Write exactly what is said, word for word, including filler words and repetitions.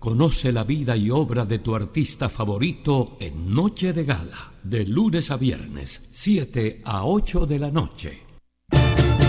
Conoce la vida y obra de tu artista favorito en Noche de Gala, de lunes a viernes, siete a ocho de la noche.